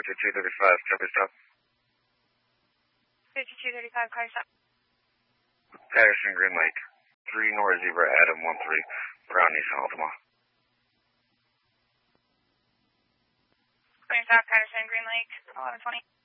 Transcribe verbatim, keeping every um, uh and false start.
fifty-two thirty-five, copy stop. fifty-two thirty-five, car stop. Patterson, Green Lake. three North Zebra, Adam one three, Brown Nissan Altima. Green South, Patterson, Green Lake, eleven twenty.